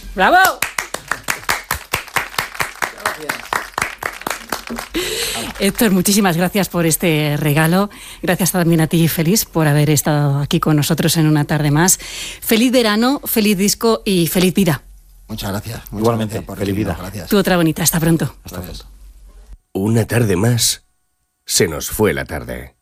¡Bravo! Héctor, muchísimas gracias por este regalo. Gracias también a ti, Félix, por haber estado aquí con nosotros en una tarde más. Feliz verano, feliz disco y feliz vida. Muchas gracias. Igualmente, por feliz vida. Gracias. Tú otra bonita. Hasta pronto. Hasta pronto. Una tarde más, se nos fue la tarde.